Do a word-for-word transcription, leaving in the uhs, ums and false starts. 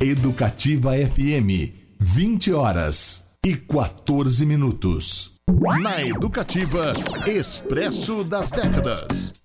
Educativa F M, vinte horas e quatorze minutos. Na Educativa, Expresso das Décadas.